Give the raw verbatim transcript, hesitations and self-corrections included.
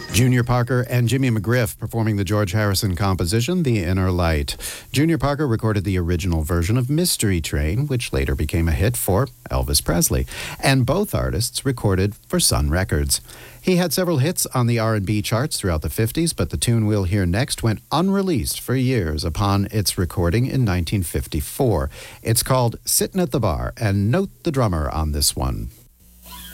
Junior Parker and Jimmy McGriff performing the George Harrison composition, The Inner Light. Junior Parker recorded the original version of Mystery Train, which later became a hit for Elvis Presley. And both artists recorded for Sun Records. He had several hits on the R and B charts throughout the fifties, but the tune we'll hear next went unreleased for years upon its recording in nineteen fifty-four. It's called Sittin' at the Bar, and note the drummer on this one.